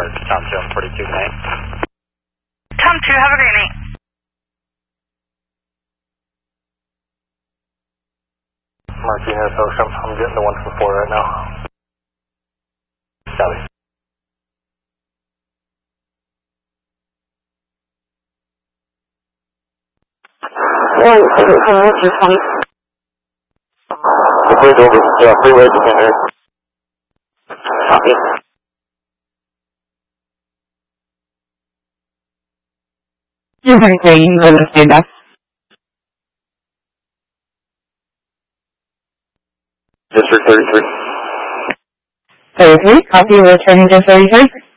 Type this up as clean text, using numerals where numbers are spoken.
for Tom 2 and 42 tonight. Tom 2, have a great night. Martinez Ocean, I'm getting the 1 from 4 right now. Copy. The bridge over, freeway, you can't hear. Copy. You can claim the data. 33, copy, returning to 33.